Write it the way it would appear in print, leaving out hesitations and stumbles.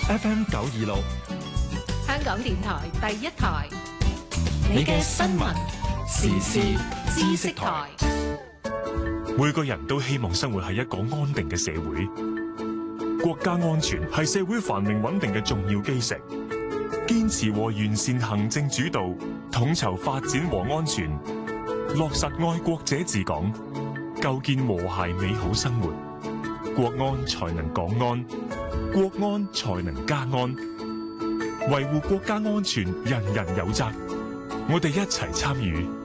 FM 926， 香港電台第一台，你嘅新聞時事知識台。 每個人都希望生活喺一個安定嘅社會，國家安全係社會繁榮穩定嘅重要基石。堅持和完善行政主導，統籌發展和安全，落實愛國者治港，構建和諧美好生活。國安才能港安，國安才能家安。維護國家安全，人人有責。我哋一齊參與。